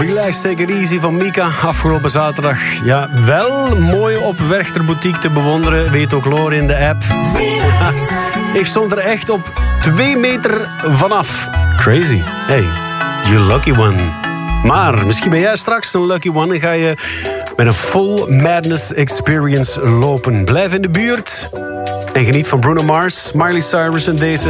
Relax, take it easy van Mika. Afgelopen zaterdag. Ja, wel mooi op Werchter Boutique te bewonderen. Weet ook Lore in de app. Ik stond er echt op 2 meter vanaf. Crazy. Hey, you lucky one. Maar misschien ben jij straks een lucky one en ga je met een full madness experience lopen. Blijf in de buurt en geniet van Bruno Mars, Miley Cyrus en deze